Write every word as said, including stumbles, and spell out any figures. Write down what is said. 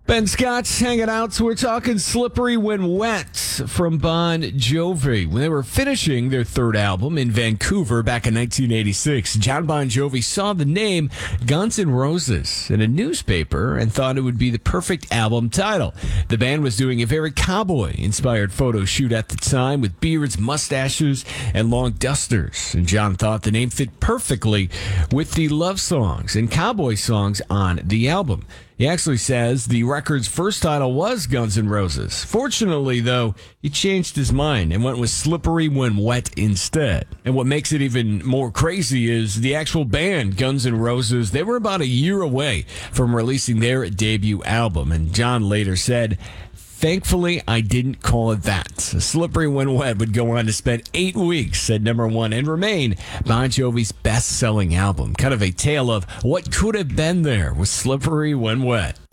Ben Scott's hanging out, so we're talking Slippery When Wet from Bon Jovi. When they were finishing their third album in Vancouver back in nineteen eighty-six, John Bon Jovi saw the name Guns N' Roses in a newspaper and thought it would be the perfect album title. The band was doing a very cowboy-inspired photo shoot at the time with beards, mustaches, and long dusters. And John thought the name fit perfectly with the love songs and cowboy songs on the album. He actually says the record's first title was Guns N' Roses. Fortunately, though, he changed his mind and went with Slippery When Wet instead. And what makes it even more crazy is the actual band, Guns N' Roses, they were about a year away from releasing their debut album. And John later said, "Thankfully, I didn't call it that." Slippery When Wet would go on to spend eight weeks at number one and remain Bon Jovi's best-selling album. Kind of a tale of what could have been there with Slippery When Wet.